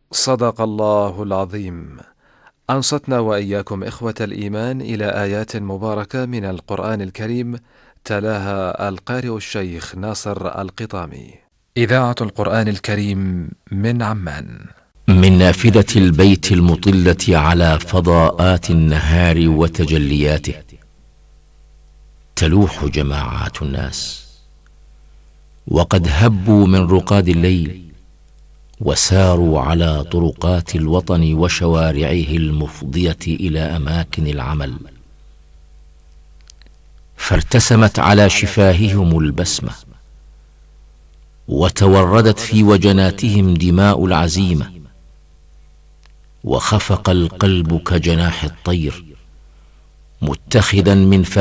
صدق الله العظيم. أنصتنا وإياكم إخوة الإيمان إلى آيات مباركة من القرآن الكريم، تلاها القارئ الشيخ ناصر القطامي. إذاعة القرآن الكريم من عمان، من نافذة البيت المطلة على فضاءات النهار وتجلياته، تلوح جماعات الناس، وقد هبوا من رقاد الليل وساروا على طرقات الوطن وشوارعه المفضية إلى أماكن العمل، فارتسمت على شفاههم البسمة، وتوردت في وجناتهم دماء العزيمة، وخفق القلب كجناح الطير متخذا من